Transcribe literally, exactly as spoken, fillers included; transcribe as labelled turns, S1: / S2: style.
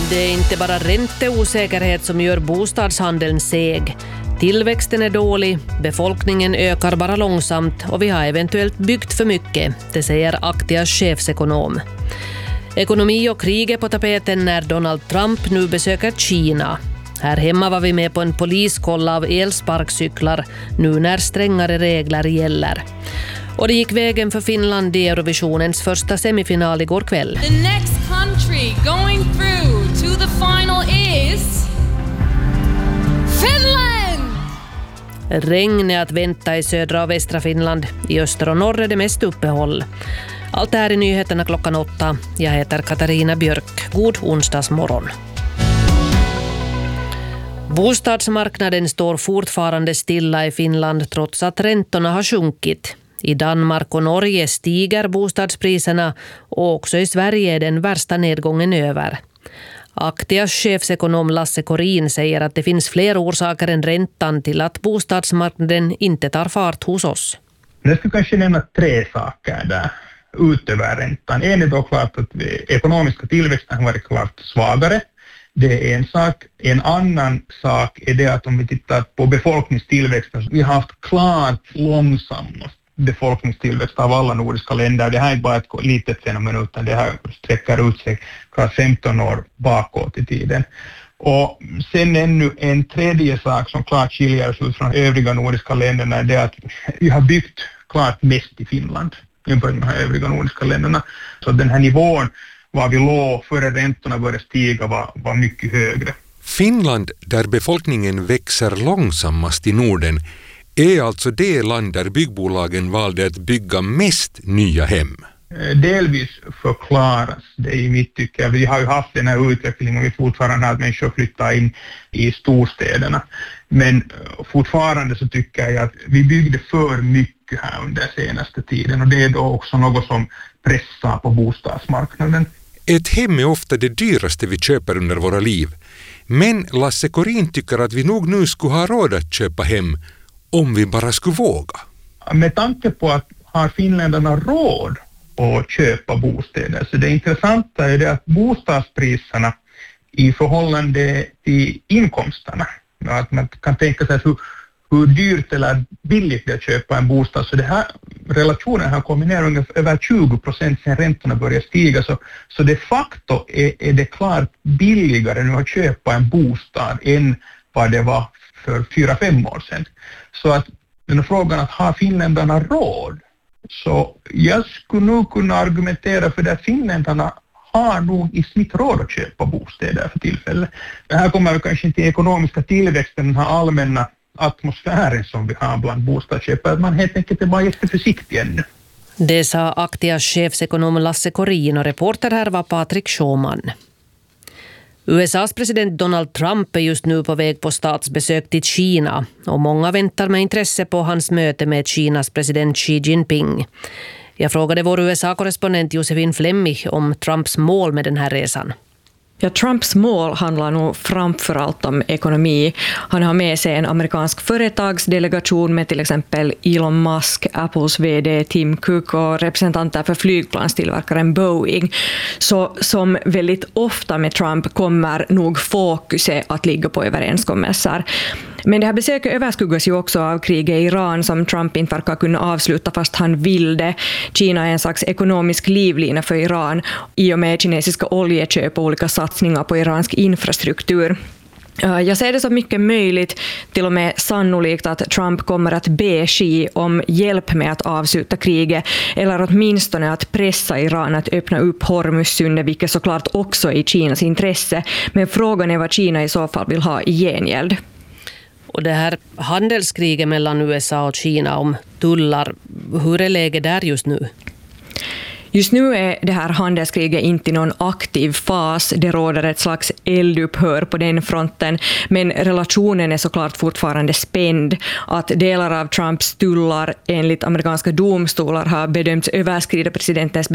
S1: Det är inte bara ränteosäkerhet som gör bostadshandeln seg. Tillväxten är dålig, befolkningen ökar bara långsamt och vi har eventuellt byggt för mycket, det säger Aktias chefsekonom. Ekonomi och krig är på tapeten när Donald Trump nu besöker Kina. Här hemma var vi med på en poliskoll av elsparkcyklar nu när strängare regler gäller. Och det gick vägen för Finland i Eurovisionens första semifinal igår kväll.
S2: The next country going through to the final is Finland!
S1: Regn är att vänta i södra och västra Finland. I öster och norr är det mest uppehåll. Allt det här i nyheterna klockan åtta. Jag heter Katarina Björk. God onsdagsmorgon. Bostadsmarknaden står fortfarande stilla i Finland trots att räntorna har sjunkit. I Danmark och Norge stiger bostadspriserna och också i Sverige är den värsta nedgången över. Aktias chefsekonom Lasse Korin säger att det finns fler orsaker än räntan till att bostadsmarknaden inte tar fart hos oss.
S3: Jag skulle kanske nämna tre saker där utöver räntan. En är då klart att ekonomiska tillväxten har varit klart svagare. Det är en sak. En annan sak är det att om vi tittar på befolkningstillväxten, vi har haft klart långsammast befolkningstillväxt av alla nordiska länder. Det här är inte bara ett litet fenomen utan det här sträcker ut sig klart femton år bakåt i tiden. Och sen ännu en tredje sak som klart skiljer oss ut från övriga nordiska länderna är det att vi har byggt klart mest i Finland jämfört med de här övriga nordiska länderna. Så den här nivån var vi låg före räntorna började stiga var, var mycket högre.
S4: Finland, där befolkningen växer långsammast i Norden, är alltså det land där byggbolagen valde att bygga mest nya hem.
S3: Delvis förklaras det i mitt tycke. Vi har ju haft den här utvecklingen och vi fortfarande har att människor flyttar in i storstäderna. Men fortfarande så tycker jag att vi byggde för mycket här under senaste tiden och det är då också något som pressar på bostadsmarknaden.
S4: Ett hem är ofta det dyraste vi köper under våra liv. Men Lasse Korin tycker att vi nog nu skulle ha råd att köpa hem om vi bara skulle våga.
S3: Med tanke på att har finländarna råd att köpa bostäder så det intressanta är det att bostadspriserna i förhållande till inkomsterna, att man kan tänka sig hur, hur dyrt eller billigt det är att köpa en bostad, så det här relationen har kommit ner ungefär över tjugo procent sedan räntorna börjar stiga, så, så de facto är, är det klart billigare nu att köpa en bostad än vad det var för fyra, fem år sedan. Så att den här frågan att har finländarna råd, så jag skulle nog kunna argumentera för det att finländarna har nog i snitt råd att köpa bostäder för tillfället. Det här kommer vi kanske inte till ekonomiska tillväxten, den här allmänna atmosfären som vi har bland bostadsköpare, att man helt enkelt är bara jätteförsiktig ännu.
S1: Det sa Aktias chefsekonom Lasse Korin och reporter här var Patrik Schauman. U S A:s president Donald Trump är just nu på väg på statsbesök till Kina och många väntar med intresse på hans möte med Kinas president Xi Jinping. Jag frågade vår U S A-korrespondent Josefin Flemmich om Trumps mål med den här resan.
S5: Ja, Trumps mål handlar nog framförallt om ekonomi. Han har med sig en amerikansk företagsdelegation med till exempel Elon Musk, Apples vd Tim Cook och representanter för flygplanstillverkaren Boeing. Så som väldigt ofta med Trump kommer nog fokuset att ligga på överenskommelser. Men det här besöket överskuggas ju också av kriget i Iran som Trump inte verkar kunna avsluta fast han vill det. Kina är en slags ekonomisk livlina för Iran i och med kinesiska oljeköp och olika satsningar på iransk infrastruktur. Jag ser det så mycket möjligt, till och med sannolikt, att Trump kommer att be Xi om hjälp med att avsluta kriget eller åtminstone att pressa Iran att öppna upp Hormuzsundet, vilket såklart också är i Kinas intresse. Men frågan är vad Kina i så fall vill ha i gengäld.
S1: Och det här handelskriget mellan U S A och Kina om tullar, hur är läget där just nu?
S5: Just nu är det här handelskriget inte i någon aktiv fas. Det råder ett slags eldupphör på den fronten. Men relationen är såklart fortfarande spänd. Att delar av Trumps tullar enligt amerikanska domstolar har bedömts överskrida presidentens